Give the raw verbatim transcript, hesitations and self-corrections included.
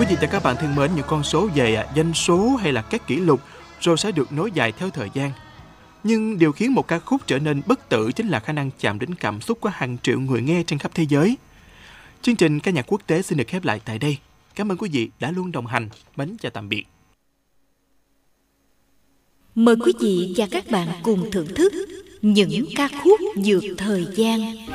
Quý vị và các bạn thân mến, những con số về doanh số hay là các kỷ lục rồi sẽ được nối dài theo thời gian. Nhưng điều khiến một ca khúc trở nên bất tử chính là khả năng chạm đến cảm xúc của hàng triệu người nghe trên khắp thế giới. Chương trình ca nhạc quốc tế xin được khép lại tại đây. Cảm ơn quý vị đã luôn đồng hành. Mến chào tạm biệt. Mời quý vị và các bạn cùng thưởng thức những ca khúc vượt thời gian.